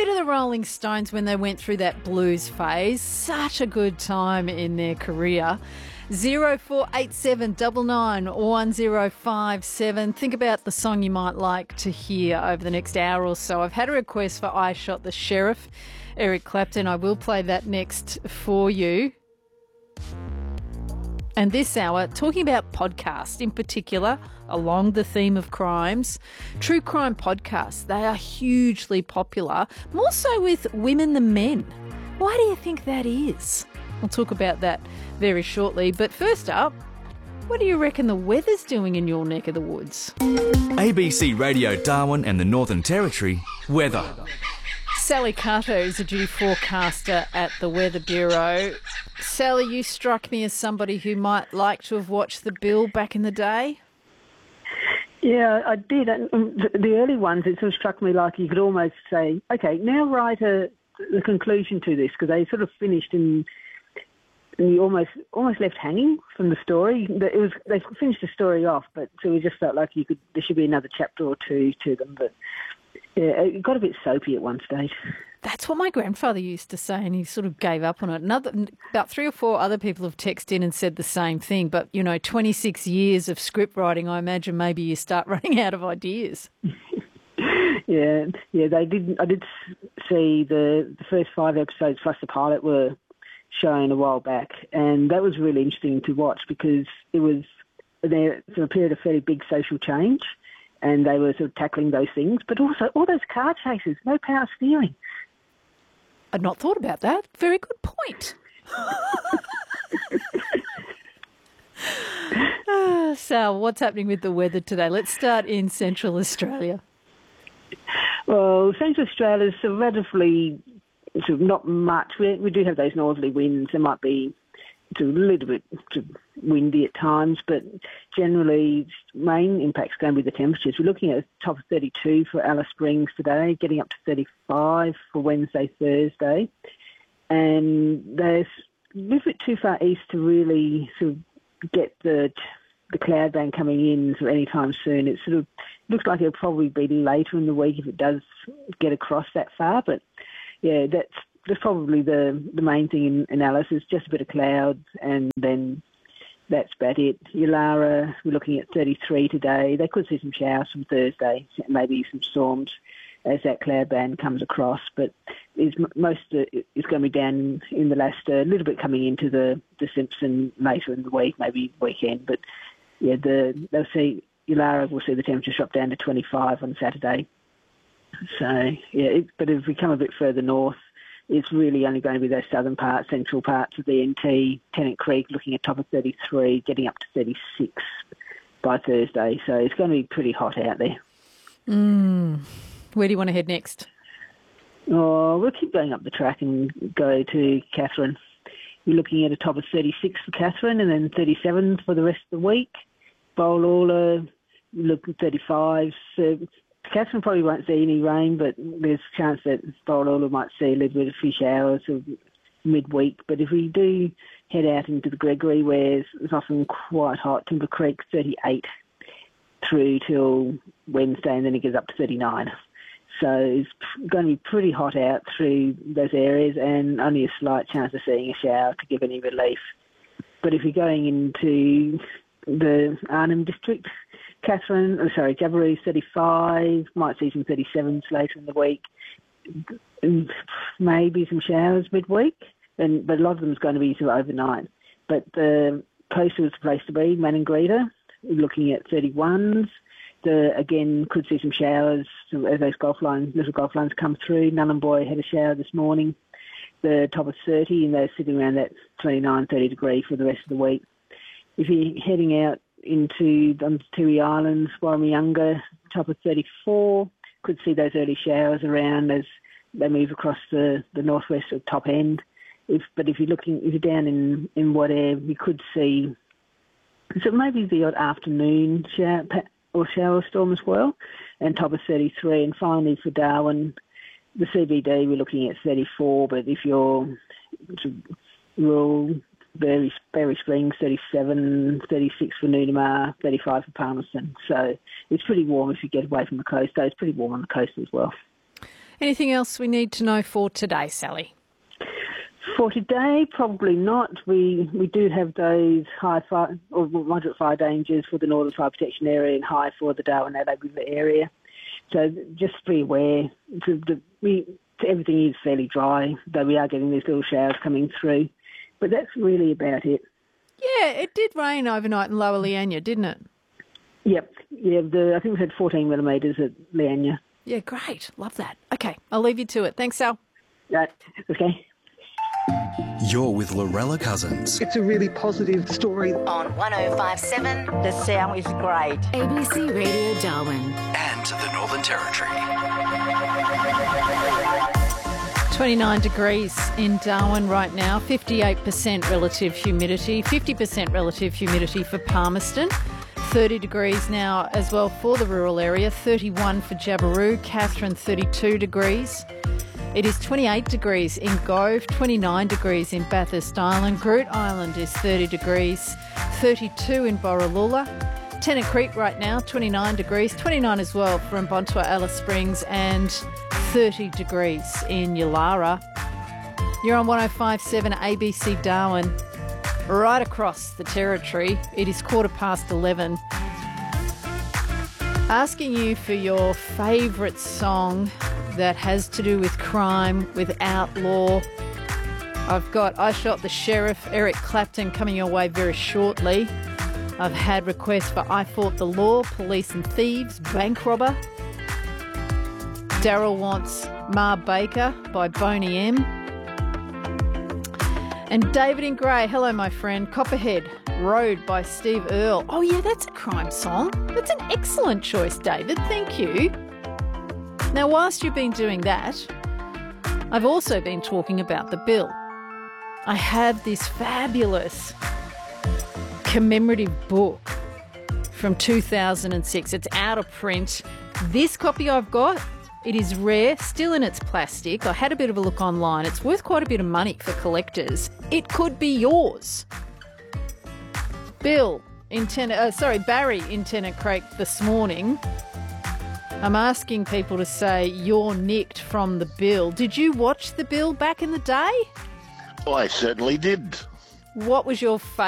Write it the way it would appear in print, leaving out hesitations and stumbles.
bit of the Rolling Stones when they went through that blues phase. Such a good time in their career. 0487 99 1057. Think about the song you might like to hear over the next hour or so. I've had a request for I Shot the Sheriff, Eric Clapton. I will play that next for you. And this hour, talking about podcasts in particular, along the theme of crimes. True crime podcasts, they are hugely popular, more so with women than men. Why do you think that is? We'll talk about that very shortly. But first up, what do you reckon the weather's doing in your neck of the woods? ABC Radio Darwin and the Northern Territory, weather. Sally Carter is a duty forecaster at the Weather Bureau. Sally, you struck me as somebody who might like to have watched The Bill back in the day. Yeah, I did. The early ones, it sort of struck me like you could almost say, okay, now write the conclusion to this, because they sort of finished and you almost left hanging from the story. They finished the story off, but so we just felt like there should be another chapter or two to them. But yeah, it got a bit soapy at one stage. That's what my grandfather used to say, and he sort of gave up on it. About 3 or 4 other people have texted in and said the same thing. But, 26 years of script writing, I imagine maybe you start running out of ideas. Yeah, they did. I did see the first 5 episodes plus the pilot were shown a while back, and that was really interesting to watch because it was there for a period of fairly big social change, and they were sort of tackling those things, but also all those car chases, no power steering. I'd not thought about that. Very good point. Sal, what's happening with the weather today? Let's start in Central Australia. Well, Central Australia is relatively sort of not much. We do have those northerly winds. There might be a little bit windy at times, but generally main impact's going to be the temperatures. We're looking at a top of 32 for Alice Springs today, getting up to 35 for Wednesday, Thursday. And there's a little bit too far east to really sort of get the cloud band coming in sort of any time soon. It sort of looks like it'll probably be later in the week if it does get across that far. But yeah, that's probably the main thing in Alice is just a bit of clouds, and then that's about it. Yulara, we're looking at 33 today. They could see some showers from Thursday, maybe some storms as that cloud band comes across, but most of it is going to be down in the last little bit coming into the Simpson later in the week, maybe weekend. But yeah, they'll see Yulara will see the temperature drop down to 25 on Saturday. So yeah, but if we come a bit further north, it's really only going to be those southern parts, central parts of the NT, Tennant Creek, looking at top of 33, getting up to 36 by Thursday. So it's going to be pretty hot out there. Where do you want to head next? Oh, we'll keep going up the track and go to Katherine. We're looking at a top of 36 for Katherine and then 37 for the rest of the week. Bowloola, we look at 35. So Katherine probably won't see any rain, but there's a chance that Bowloola might see a little bit of few showers sort of midweek. But if we do head out into the Gregory, where it's often quite hot, Timber Creek 38 through till Wednesday, and then it gets up to 39. So it's going to be pretty hot out through those areas, and only a slight chance of seeing a shower to give any relief. But if you're going into the Arnhem district, Jabiru 35, might see some 37s later in the week, maybe some showers midweek, but a lot of them is going to be sort of overnight. But the closer is the place to be, Maningrida, looking at 31s. Again, could see some showers as those little golf lines come through. Nhulunbuy had a shower this morning. The top of 30, and they're sitting around that 29, 30 degree for the rest of the week. If you're heading out into the Tiwi Islands, Warramunga, top of 34, could see those early showers around as they move across the northwest or top end. If you're down in Wadair, you could see maybe the odd afternoon shower storm as well, and top of 33. And finally for Darwin, the CBD, we're looking at 34, but if you're rural, Berry Springs 37, 36 for Nunamar, 35 for Palmerston. So it's pretty warm if you get away from the coast, though it's pretty warm on the coast as well. Anything else we need to know for today, Sally? For today, probably not. We do have those high fire or moderate fire dangers for the Northern Fire Protection Area and high for the Darwin-Adelaide River area. So just be aware. Everything is fairly dry, though we are getting these little showers coming through. But that's really about it. Yeah, it did rain overnight in Lower Leanya, didn't it? Yep. Yeah, I think we had 14 millimetres at Leanya. Yeah, great. Love that. Okay, I'll leave you to it. Thanks, Sal. Right. Okay. You're with Lorella Cousins. It's a really positive story. On 105.7, The sound is great. ABC Radio Darwin. And the Northern Territory. 29 degrees in Darwin right now, 58% relative humidity, 50% relative humidity for Palmerston, 30 degrees now as well for the rural area, 31 for Jabiru, Katherine 32 degrees. It is 28 degrees in Gove, 29 degrees in Bathurst Island, Groot Island is 30 degrees, 32 in Borroloola, Tennant Creek right now, 29 degrees, 29 as well for Mbontwa, Alice Springs, and 30 degrees in Yulara. You're on 105.7 ABC Darwin, right across the territory. It is 11:15. Asking you for your favourite song that has to do with crime, with outlaw. I've got I Shot the Sheriff, Eric Clapton coming your way very shortly. I've had requests for I Fought the Law, Police and Thieves, Bank Robber. Daryl wants Ma Baker by Boney M. And David in Grey, hello my friend, Copperhead Road by Steve Earle. Oh yeah, that's a crime song. That's an excellent choice, David, thank you. Now, whilst you've been doing that, I've also been talking about the bill. I have this fabulous commemorative book from 2006. It's out of print. This copy I've got, it is rare, still in its plastic. I had a bit of a look online. It's worth quite a bit of money for collectors. It could be yours. Barry in Tennant Creek this morning. I'm asking people to say you're nicked from the Bill. Did you watch the Bill back in the day? I certainly did. What was your favourite?